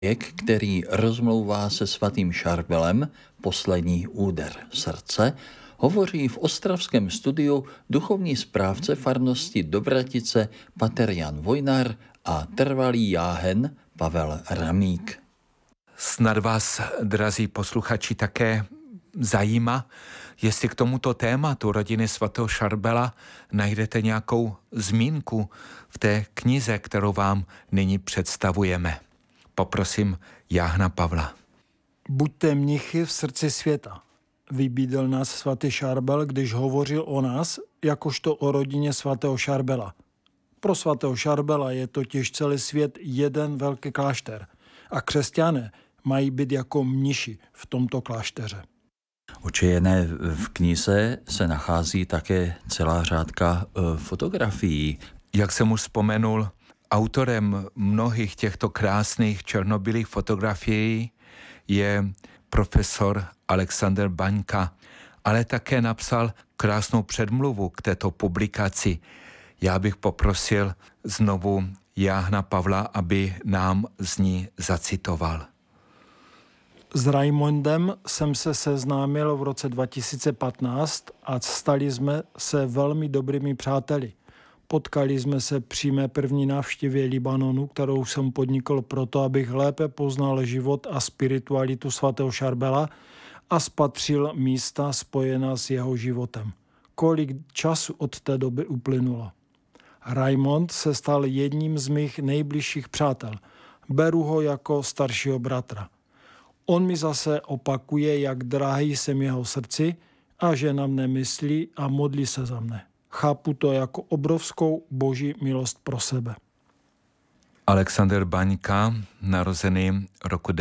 Člověk, který rozmlouvá se svatým Šarbelem poslední úder srdce, hovoří v ostravském studiu duchovní správce farnosti Dobratice pater Jan Vojnar a trvalý jáhen Pavel Ramík. Snad vás, drazí posluchači, také zajímá, jestli k tomuto tématu rodiny svatého Šarbela najdete nějakou zmínku v té knize, kterou vám nyní představujeme. Poprosím jáhna Pavla. Buďte mnichy v srdci světa. Vybídl nás svatý Šarbel, když hovořil o nás, jakožto o rodině svatého Šarbela. Pro svatého Šarbela je totiž celý svět jeden velký klášter a křesťané mají být jako mniši v tomto klášteře. Očijené, v knize se nachází také celá řádka fotografií. Jak jsem už vzpomenul, autorem mnohých těchto krásných černobílých fotografií je profesor Alexander Baňka, ale také napsal krásnou předmluvu k této publikaci. Já bych poprosil znovu jáhna Pavla, aby nám z ní zacitoval. S Raimondem jsem se seznámil v roce 2015 a stali jsme se velmi dobrými přáteli. Potkali jsme se při mé první návštěvě Libanonu, kterou jsem podnikl proto, abych lépe poznal život a spiritualitu svatého Šarbela a spatřil místa spojená s jeho životem. Kolik času od té doby uplynulo. Raimond se stal jedním z mých nejbližších přátel. Beru ho jako staršího bratra. On mi zase opakuje, jak drahý jsem jeho srdci a že na mne myslí a modlí se za mne. Chápu to jako obrovskou boží milost pro sebe. Alexander Baňka, narozený roku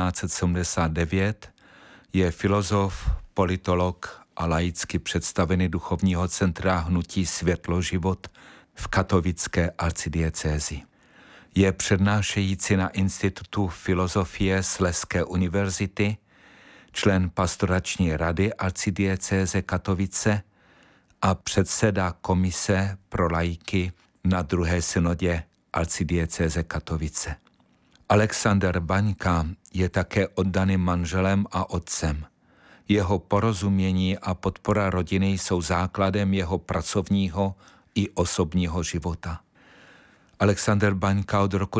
1979, je filozof, politolog a laicky představený duchovního centra hnutí Světlo život v katovické arcidiecézi. Je přednášející na Institutu filozofie Slezské univerzity, člen pastorační rady arcidiecéze Katovice a předseda komise pro laiky na druhé synodě arcidiecéze Katovice. Alexander Baňka je také oddaným manželem a otcem. Jeho porozumění a podpora rodiny jsou základem jeho pracovního i osobního života. Alexander Baňka od roku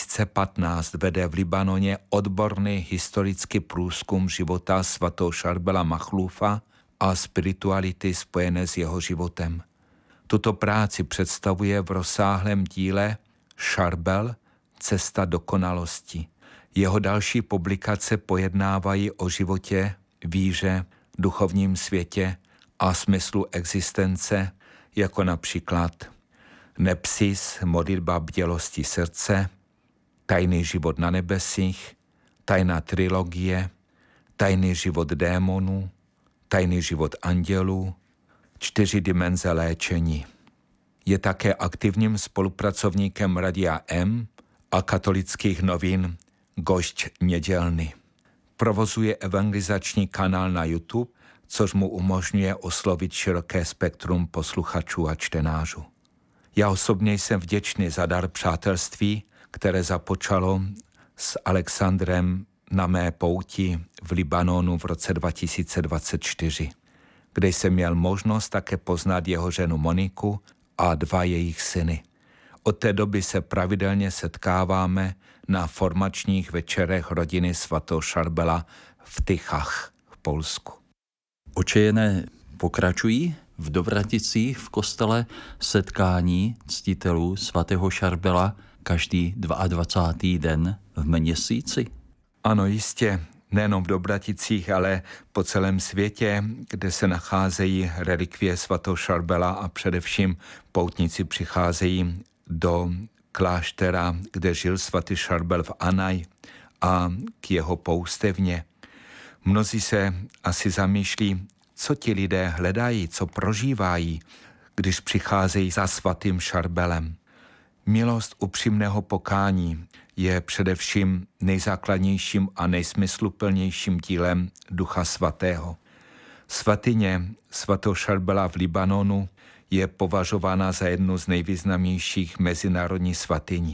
2015 vede v Libanoně odborný historický průzkum života svatého Šarbela Machlufa a spirituality spojené s jeho životem. Tuto práci představuje v rozsáhlém díle Šarbel – Cesta dokonalosti. Jeho další publikace pojednávají o životě, víře, duchovním světě a smyslu existence, jako například Nepsis, modlitba bdělosti srdce, Tajný život na nebesích, Tajná trilogie, Tajný život démonů, Tajný život andělů, 4 dimenze léčení. Je také aktivním spolupracovníkem Radia M a katolických novin Gošť nedělny. Provozuje evangelizační kanál na YouTube, což mu umožňuje oslovit široké spektrum posluchačů a čtenářů. Já osobně jsem vděčný za dar přátelství, které započalo s Alexandrem na mé pouti v Libanonu v roce 2024, kde jsem měl možnost také poznat jeho ženu Moniku a 2 jejich syny. Od té doby se pravidelně setkáváme na formačních večerech rodiny svatého Šarbela v Tychach v Polsku. Očijené pokračují v Dobraticích v kostele setkání ctitelů svatého Šarbela každý 22. den v měsíci? Ano, jistě, nejenom v Dobraticích, ale po celém světě, kde se nacházejí relikvie svatého Šarbela a především poutníci přicházejí do kláštera, kde žil svatý Šarbel v Anaj a k jeho poustevně. Mnozí se asi zamýšlí, co ti lidé hledají, co prožívají, když přicházejí za svatým Šarbelem. Milost upřímného pokání je především nejzákladnějším a nejsmysluplnějším dílem Ducha Svatého. Svatyně svatého Šarbela v Libanonu je považována za jednu z nejvýznamnějších mezinárodních svatyní.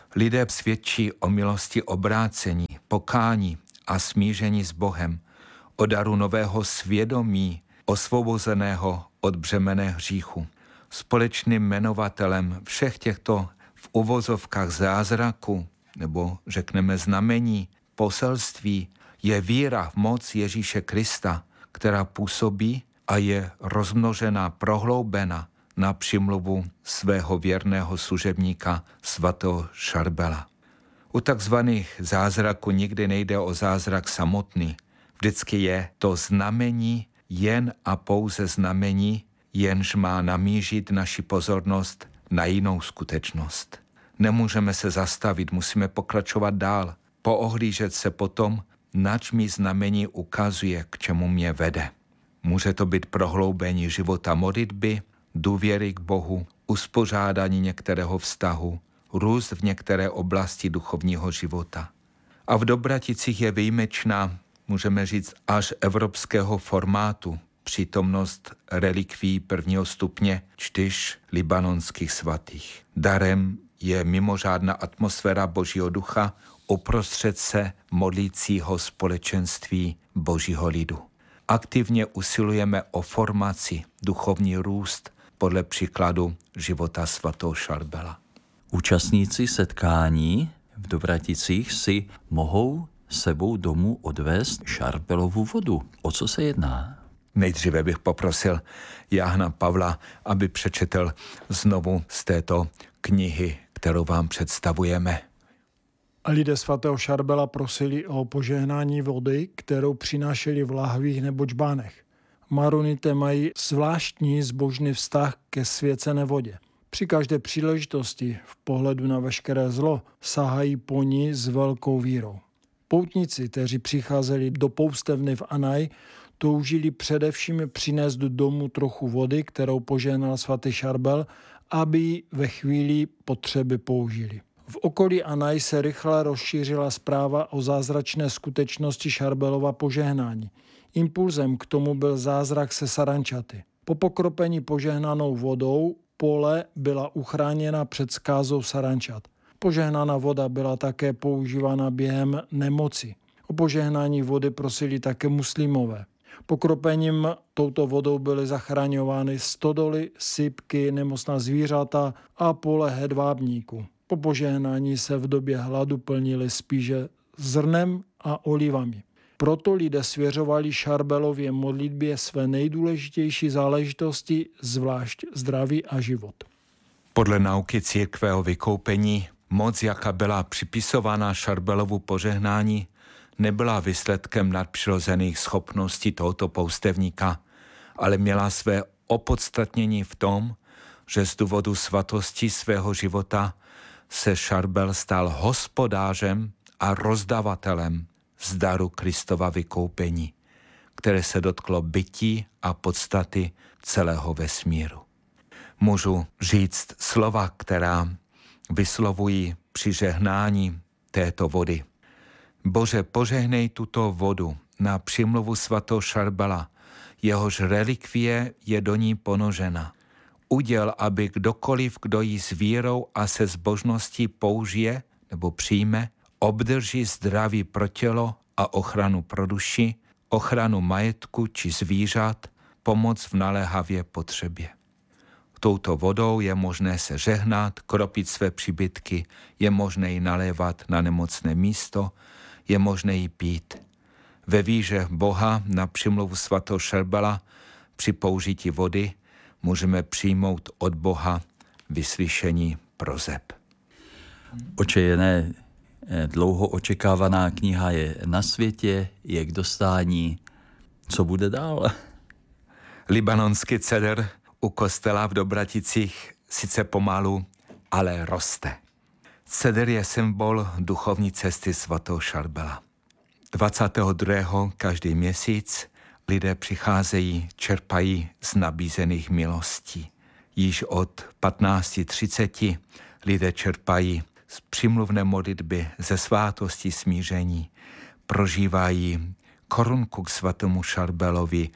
Lidé svědčí o milosti obrácení, pokání a smíření s Bohem, o daru nového svědomí, osvobozeného od břemene hříchu. Společným jmenovatelem všech těchto v uvozovkách zázraku, nebo řekneme znamení, poselství, je víra v moc Ježíše Krista, která působí a je rozmnožena, prohloubena na přimluvu svého věrného služebníka svatého Šarbela. U takzvaných zázraků nikdy nejde o zázrak samotný. Vždycky je to znamení, jen a pouze znamení, jenž má namířit naši pozornost na jinou skutečnost. Nemůžeme se zastavit, musíme pokračovat dál, poohlížet se potom, nač mi znamení ukazuje, k čemu mě vede. Může to být prohloubení života modlitby, důvěry k Bohu, uspořádání některého vztahu, růst v některé oblasti duchovního života. A v Dobraticích je výjimečná, můžeme říct, až evropského formátu přítomnost relikví prvního stupně 4 libanonských svatých. Darem je mimořádná atmosféra Božího ducha uprostřed se modlícího společenství Božího lidu. Aktivně usilujeme o formaci, duchovní růst podle příkladu života svatého Šarbela. Účastníci setkání v Dobraticích si mohou sebou domů odvést Šarbelovu vodu. O co se jedná? Nejdříve bych poprosil Jána Pavla, aby přečetl znovu z této knihy, kterou vám představujeme. A lidé svatého Šarbela prosili o požehnání vody, kterou přinášeli v lahvích nebo čbánech. Maronité mají zvláštní zbožný vztah ke svěcené vodě. Při každé příležitosti v pohledu na veškeré zlo sahají po ní s velkou vírou. Poutníci, kteří přicházeli do poustevny v Anaj, toužili především přinést do domu trochu vody, kterou požehnal svatý Šarbel, aby ji ve chvíli potřeby použili. V okolí Anaj se rychle rozšířila zpráva o zázračné skutečnosti Šarbelova požehnání. Impulzem k tomu byl zázrak se sarančaty. Po pokropení požehnanou vodou pole byla uchráněna před zkázou sarančat. Požehnaná voda byla také používána během nemoci. O požehnání vody prosili také muslimové. Pokropením touto vodou byly zachraňovány stodoly, sypky, nemocná zvířata a pole hedvábníků. Po požehnání se v době hladu plnily spíše zrnem a olivami. Proto lidé svěřovali Šarbelově modlitbě své nejdůležitější záležitosti, zvlášť zdraví a život. Podle nauky církve o vykoupení moc, jaká byla připisována Šarbelovu požehnání, nebyla výsledkem nadpřirozených schopností tohoto poustevníka, ale měla své opodstatnění v tom, že z důvodu svatosti svého života se Šarbel stal hospodářem a rozdavatelem z daru Kristova vykoupení, které se dotklo bytí a podstaty celého vesmíru. Můžu říct slova, která vyslovují při žehnání této vody. Bože, požehnej tuto vodu na přímluvu svatého Šarbela, jehož relikvie je do ní ponožena. Uděl, aby kdokoliv, kdo ji s vírou a se zbožností použije nebo přijme, obdrží zdraví pro tělo a ochranu pro duši, ochranu majetku či zvířat, pomoc v naléhavě potřebě. Touto vodou je možné se žehnat, kropit své příbytky, je možné ji nalévat na nemocné místo, je možné ji pít. Ve víře Boha na přímluvu svatého Šarbela při použití vody můžeme přijmout od Boha vyslyšení proseb. Očejené dlouho očekávaná kniha je na světě, je k dostání. Co bude dál? Libanonský cedr u kostela v Dobraticích sice pomalu, ale roste. Cedr je symbol duchovní cesty svatého Šarbela. 22. každý měsíc lidé přicházejí, čerpají z nabízených milostí. Již od 15:30 lidé čerpají z přímluvné modlitby, ze svátosti smíření, prožívají korunku k svatému Šarbelovi,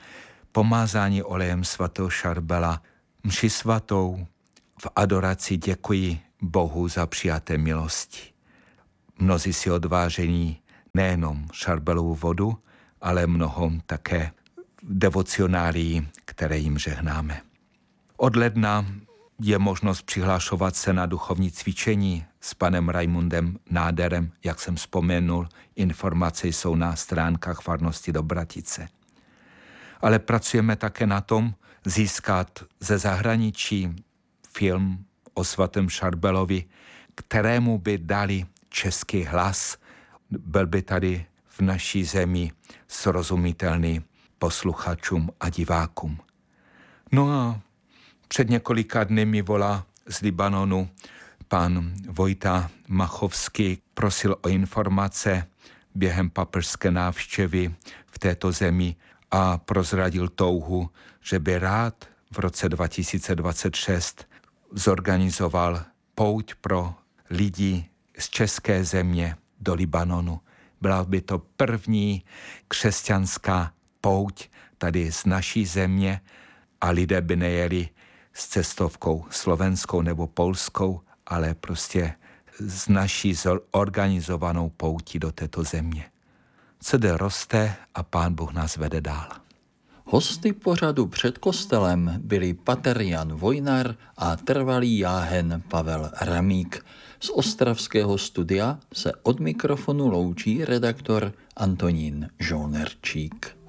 pomázání olejem svatého Šarbela, mši svatou, v adoraci děkuji Bohu za přijaté milosti. Mnozí si odvážení nejenom šarbelovou vodu, ale mnoho také devocionálií, které jim žehnáme. Od ledna je možnost přihlašovat se na duchovní cvičení s panem Raimundem Náderem, jak jsem vzpomenul, informace jsou na stránkách farnosti Dobratice. Ale pracujeme také na tom získat ze zahraničí film o svatém Šarbelovi, kterému by dali český hlas, byl by tady v naší zemi srozumitelný posluchačům a divákům. No a před několika dny mi volá z Libanonu pan Vojta Machovský, prosil o informace během papežské návštěvy v této zemi a prozradil touhu, že by rád v roce 2026 zorganizoval pouť pro lidi z české země do Libanonu. Byla by to první křesťanská pouť tady z naší země a lidé by nejeli s cestovkou slovenskou nebo polskou, ale prostě z naší organizovanou poutí do této země. CD roste a Pán Bůh nás vede dál. Hosty pořadu Před kostelem byli pater Jan Vojnar a trvalý jáhen Pavel Ramík. Z ostravského studia se od mikrofonu loučí redaktor Antonín Žolnerčík.